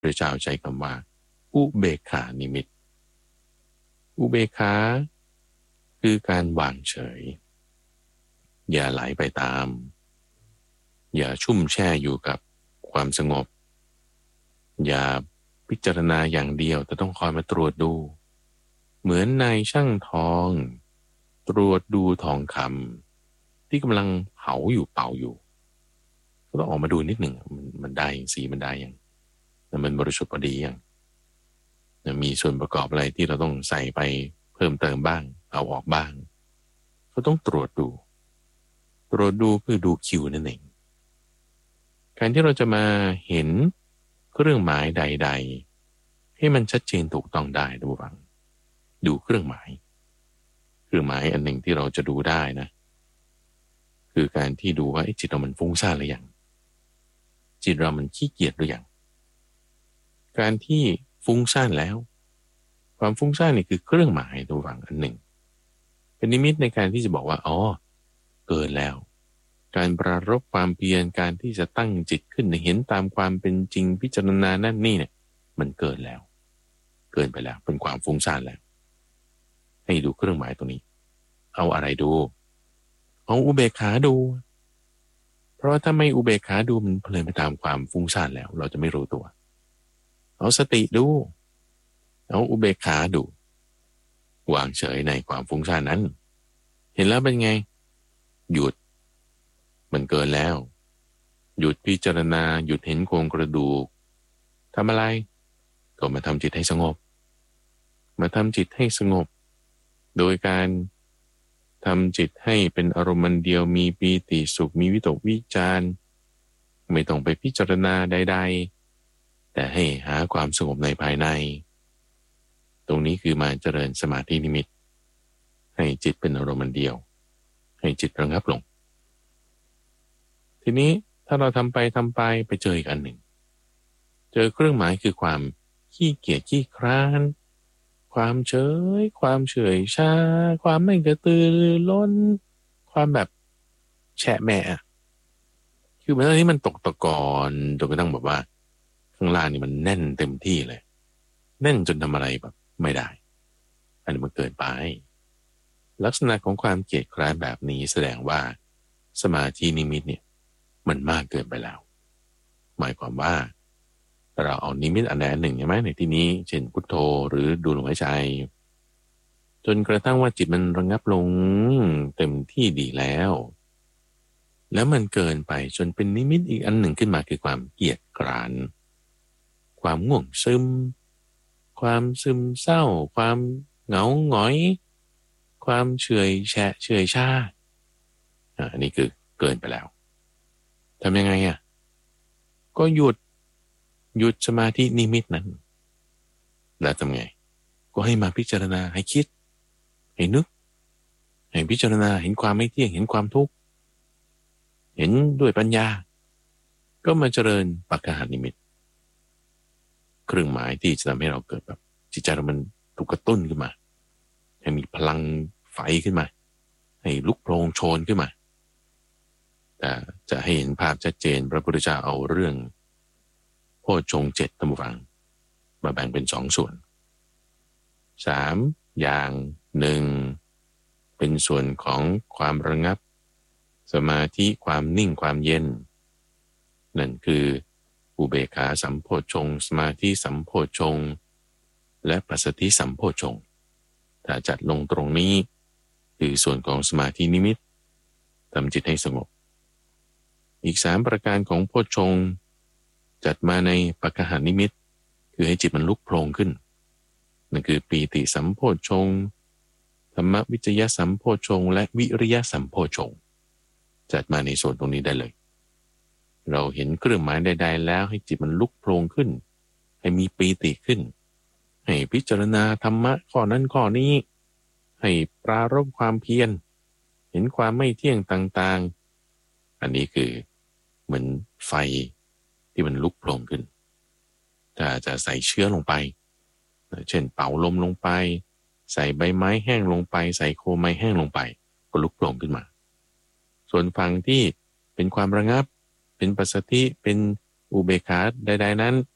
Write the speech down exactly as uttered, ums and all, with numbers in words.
พระเจ้าใช้คำว่าอุเบกขานิมิตอุเบกขาคือการวางเฉยอย่าไหลไปตามอย่าชุ่มแช่อยู่กับความสงบอย่าพิจารณาอย่างเดียวแต่ต้องคอยมาตรวจดูเหมือนนายช่างทองตรวจดูทองคำที่กำลังเผาอยู่เป่าอยู่ก็ต้องออกมาดูนิดหนึ่งมันมันได้สีมันได้ยังมันบริสุทธิ์พอดียังมีส่วนประกอบอะไรที่เราต้องใส่ไปเพิ่มเติมบ้างเอาออกบ้างก็ต้องตรวจดูตรวจดูคือดูคิวนั่นเองการที่เราจะมาเห็นเครื่องหมายใดๆให้มันชัดเจนถูกต้องได้ดูบ้างดูเครื่องหมายเครื่องหมายอันหนึ่งที่เราจะดูได้นะคือการที่ดูว่าจิตเรามันฟุ้งซ่านหรือยังจิตเรามันขี้เกียจหรือยังการที่ฟุ้งซ่านแล้วความฟุ้งซ่านนี่คือเครื่องหมายตัวฝังอันหนึ่งเป็นนิมิตในการที่จะบอกว่าอ๋อเกินแล้วการปรารภความเพียรการที่จะตั้งจิตขึ้นเห็นตามความเป็นจริงพิจารณานั่นนี่เนี่ยมันเกินแล้วเกินไปแล้วเป็นความฟุ้งซ่านแล้วให้ดูเครื่องหมายตรงนี้เอาอะไรดูเอาอุเบกขาดูเพราะถ้าไม่อุเบกขาดูมันเพลินไปตามความฟุ้งซ่านแล้วเราจะไม่รู้ตัวเอาสติดูเอาอุเบกขาดูวางเฉยในความฟุ้งซ่านนั้นเห็นแล้วเป็นไงหยุดมันเกินแล้วหยุดพิจารณาหยุดเห็นโครงกระดูกทำอะไรก็มาทำจิตให้สงบมาทำจิตให้สงบโดยการทำจิตให้เป็นอารมณ์เดียวมีปีติสุขมีวิตกวิจารไม่ต้องไปพิจารณาใดๆแต่ให้หาความสงบในภายในตรงนี้คือมาเจริญสมาธินิมิตให้จิตเป็นอารมณ์เดียวให้จิตระงับลงทีนี้ถ้าเราทำไปทำไปไปเจออีกอันหนึ่งเจอเครื่องหมายคือความขี้เกียจขี้คร้านความเฉยความเฉยชาความไม่กระตือรือร้นความแบบแฉะแมะคือมันที่มันตกตะกอนจนกระทั่งแบบว่าข้างล่างนี่มันแน่นเต็มที่เลยแน่นจนทำอะไรแบบไม่ได้อันนี้มันเกินไปลักษณะของความเกียจคร้านแบบนี้แสดงว่าสมาธินิมิตเนี่ยมันมากเกินไปแล้วหมายความว่าเราเอานิมิตอันใดอันหนึ่งใช่ไหมในที่นี้เช่นพุทโธหรือดูลมหายใจจนกระทั่งว่าจิตมันระงับลงเต็มที่ดีแล้วแล้วมันเกินไปจนเป็นนิมิตอีกอันหนึ่งขึ้นมาคือความเกียจคร้านความง่วงซึมความซึมเศร้าความเหงาหงอยความเฉยแฉะเฉยชาอันนี้คือเกินไปแล้วทำยังไงอ่ะก็หยุดหยุดสมาธินิมิตนั้นแล้วทำไงก็ให้มาพิจารณาให้คิดให้นึกให้พิจารณาเห็นความไม่เที่ยงเห็นความทุกข์เห็นด้วยปัญญาก็มาเจริญปัจจหานิมิตเครื่องหมายที่จะทำให้เราเกิดแบบจิตใจเรามันถูกกระตุ้นขึ้นมาให้มีพลังไฟขึ้นมาให้ลุกโผล่โชนขึ้นมาแต่จะให้เห็นภาพชัดเจนพระพุทธเจ้าเอาเรื่องโพชฌงค์เจ็ดท่านผู้ฟังมาแบ่งเป็นสองส่วนสามอย่างหนึ่งเป็นส่วนของความระงับสมาธิความนิ่งความเย็นนั่นคืออุเบกขาสัมโพชฌงค์สมาธิสัมโพชฌงค์และปัสสัทธิสัมโพชฌงค์ถ้าจัดลงตรงนี้คือส่วนของสมาธินิมิตทำจิตให้สงบอีกสามประการของโพชฌงค์จัดมาในปัจจหานิมิตคือให้จิตมันลุกโผล่ขึ้นนั่นคือปีติสัมโพชฌงค์ธรรมวิจยสัมโพชฌงค์และวิริยสัมโพชฌงค์จัดมาในส่วนตรงนี้ได้เลยเราเห็นเครื่องหมายใดๆแล้วให้จิตมันลุกโผล่ขึ้นให้มีปีติขึ้นให้พิจารณาธรรมะข้อนั้นข้อนี้ให้ปรารภความเพียรเห็นความไม่เที่ยงต่างๆอันนี้คือเหมือนไฟที่มันลุกโผล่ขึ้นถ้าจะใส่เชื้อลงไปเช่นเป่าลมลงไปใส่ใบไม้แห้งลงไปใส่โคไม้แห้งลงไปก็ลุกโผล่ขึ้นมาส่วนฝั่งที่เป็นความระงับเป็นปัสสัทธิเป็นอุเบกขาใดๆนั้น